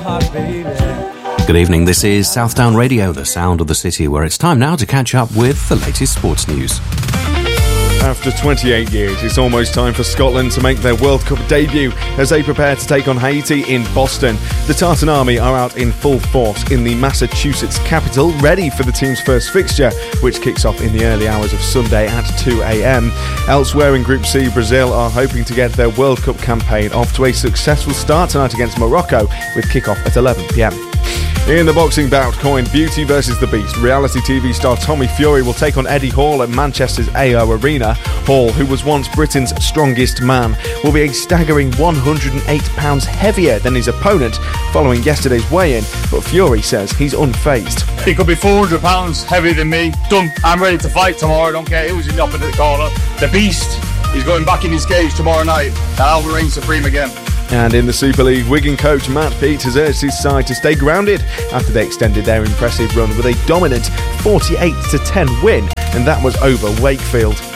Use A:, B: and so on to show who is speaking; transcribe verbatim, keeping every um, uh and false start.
A: Good evening, this is Southdown Radio, the sound of the city, where it's time now to catch up with the latest sports news.
B: After twenty-eight years, it's almost time for Scotland to make their World Cup debut as they prepare to take on Haiti in Boston. The Tartan Army are out in full force in the Massachusetts capital, ready for the team's first fixture, which kicks off in the early hours of Sunday at two a.m. Elsewhere in Group C, Brazil are hoping to get their World Cup campaign off to a successful start tonight against Morocco, with kick-off at eleven p.m. In the boxing bout coined Beauty versus the Beast, reality T V star Tommy Fury will take on Eddie Hall at Manchester's A O Arena. Hall, who was once Britain's strongest man, will be a staggering one hundred eight pounds heavier than his opponent following yesterday's weigh-in, but Fury says he's unfazed.
C: He could be four hundred pounds heavier than me. Done. I'm ready to fight tomorrow. I don't care who's in the opposite corner. The Beast is going back in his cage tomorrow night. And I'll reign supreme again.
B: And in the Super League, Wigan coach Matt Peet has urged his side to stay grounded after they extended their impressive run with a dominant forty-eight to ten win, and that was over Wakefield.